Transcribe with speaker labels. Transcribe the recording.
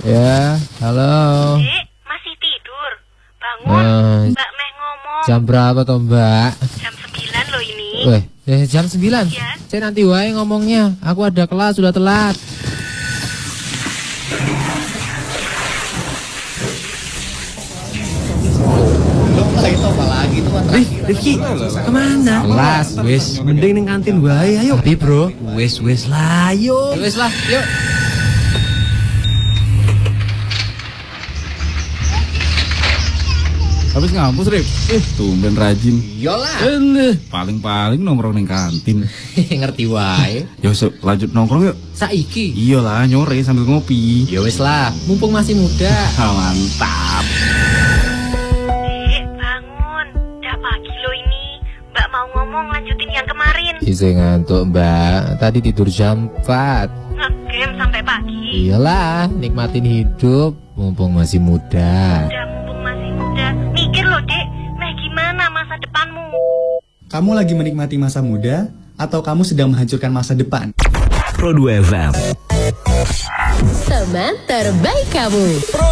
Speaker 1: Ya, halo.
Speaker 2: Dek, masih tidur? Bangun, Mbak Meh ngomong.
Speaker 1: Jam berapa toh, Mbak?
Speaker 2: Jam 9 loh ini.
Speaker 1: Weh, jam 9?
Speaker 2: Ya.
Speaker 1: Saya nanti wae ngomongnya. Aku ada kelas, sudah telat.
Speaker 3: Rifki, kemana?
Speaker 1: Kelas, wis.
Speaker 3: Mending ning kantin wae, ayo.
Speaker 1: Tapi bro,
Speaker 3: Wis lah, ayo.
Speaker 1: wis lah, yuk.
Speaker 4: Habis ngampus, Rip? Tumben rajin.
Speaker 1: Iyalah.
Speaker 4: Paling-paling nongkrong ning kantin.
Speaker 1: Ngerti wae.
Speaker 4: Ya lanjut nongkrong yuk.
Speaker 1: Saiki.
Speaker 4: Iyalah, nyore sambil ngopi.
Speaker 1: Ya wis lah, mumpung masih muda.
Speaker 4: Mantap.
Speaker 2: Dek, bangun. Udah pagi loh ini. Mbak mau ngomong lanjutin yang kemarin.
Speaker 1: Isi ngantuk, Mbak. Tadi tidur jam 4.
Speaker 2: Ngegame sampai pagi.
Speaker 1: Iyalah, nikmatin hidup mumpung masih muda.
Speaker 2: Udah mumpung masih muda. Mikir loh, Dek. Meh gimana masa depanmu?
Speaker 5: Kamu lagi menikmati masa muda atau kamu sedang menghancurkan masa depan?
Speaker 6: Pro 2 FM. Teman terbaik kamu.